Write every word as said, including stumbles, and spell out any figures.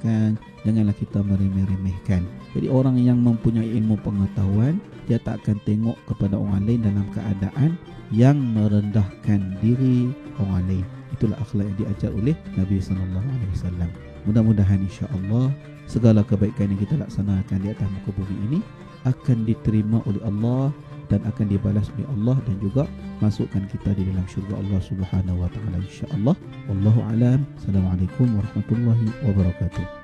menyepelekan, janganlah kita meremeh-remehkan. Jadi orang yang mempunyai ilmu pengetahuan, dia tak akan tengok kepada orang lain dalam keadaan yang merendahkan diri orang lain. Itulah akhlak yang diajar oleh Nabi sallallahu alaihi wasallam. Mudah-mudahan insya-Allah segala kebaikan yang kita laksanakan di atas muka bumi ini akan diterima oleh Allah dan akan dibalas oleh Allah, dan juga masukkan kita di dalam syurga Allah Subhanahu wa taala insya-Allah. Wallahu alam. Assalamualaikum warahmatullahi wabarakatuh.